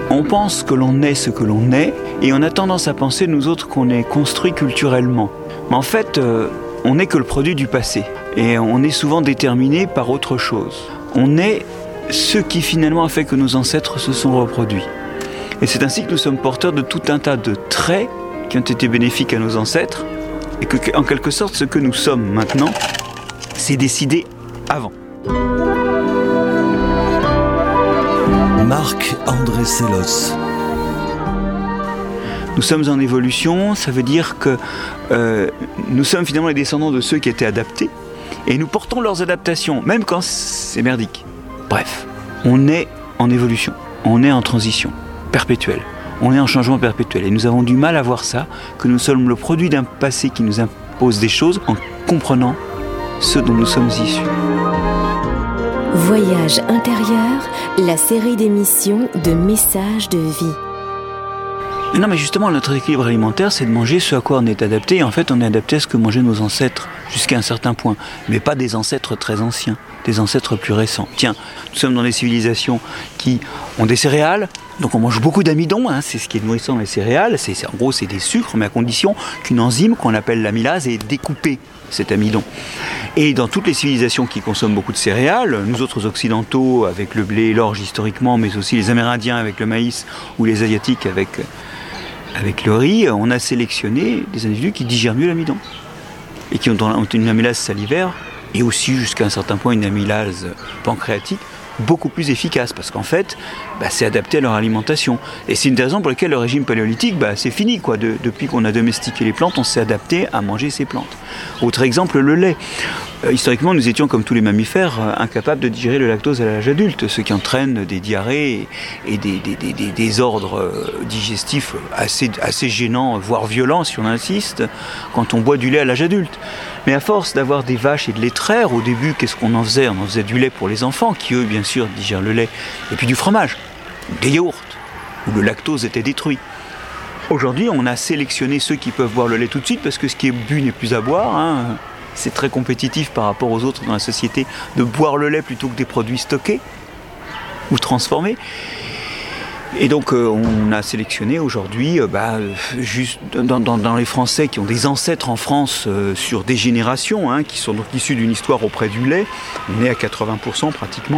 On pense que l'on est ce que l'on est, et on a tendance à penser, nous autres, qu'on est construit culturellement. Mais en fait, on n'est que le produit du passé, et on est souvent déterminé par autre chose. On est ce qui finalement a fait que nos ancêtres se sont reproduits. Et c'est ainsi que nous sommes porteurs de tout un tas de traits qui ont été bénéfiques à nos ancêtres, et que, en quelque sorte, ce que nous sommes maintenant, c'est décidé avant. Marc-André Sellos. Nous sommes en évolution, ça veut dire que nous sommes finalement les descendants de ceux qui étaient adaptés, et nous portons leurs adaptations, même quand c'est merdique. Bref, on est en évolution, on est en transition perpétuelle, on est en changement perpétuel, et nous avons du mal à voir ça, que nous sommes le produit d'un passé qui nous impose des choses en comprenant ce dont nous sommes issus. Voyage intérieur, la série d'émissions de messages de vie. Non, mais justement, notre équilibre alimentaire, c'est de manger ce à quoi on est adapté. Et en fait, on est adapté à ce que mangeaient nos ancêtres, jusqu'à un certain point. Mais pas des ancêtres très anciens, des ancêtres plus récents. Tiens, nous sommes dans des civilisations qui ont des céréales, donc on mange beaucoup d'amidon, c'est ce qui est nourrissant dans les céréales. En gros, c'est des sucres, mais à condition qu'une enzyme qu'on appelle l'amylase ait découpé cet amidon. Et dans toutes les civilisations qui consomment beaucoup de céréales, nous autres occidentaux avec le blé et l'orge historiquement, mais aussi les Amérindiens avec le maïs ou les Asiatiques avec le riz, on a sélectionné des individus qui digèrent mieux l'amidon et qui ont une amylase salivaire et aussi jusqu'à un certain point une amylase pancréatique beaucoup plus efficace, parce qu'en fait, c'est adapté à leur alimentation. Et c'est une des raisons pour lesquelles le régime paléolithique, c'est fini, quoi. Depuis qu'on a domestiqué les plantes, on s'est adapté à manger ces plantes. Autre exemple, le lait. Historiquement, nous étions, comme tous les mammifères, incapables de digérer le lactose à l'âge adulte, ce qui entraîne des diarrhées et des désordres digestifs assez gênants, voire violents, si on insiste, quand on boit du lait à l'âge adulte. Mais à force d'avoir des vaches et de les traire, au début, qu'est-ce qu'on en faisait ? On en faisait du lait pour les enfants, qui eux, bien sûr, digèrent le lait, et puis du fromage, des yaourts, où le lactose était détruit. Aujourd'hui, on a sélectionné ceux qui peuvent boire le lait tout de suite, parce que ce qui est bu n'est plus à boire. C'est très compétitif par rapport aux autres dans la société de boire le lait plutôt que des produits stockés ou transformés. Et donc on a sélectionné aujourd'hui, juste dans les Français qui ont des ancêtres en France sur des générations, qui sont donc issus d'une histoire auprès du lait, on est à 80% pratiquement.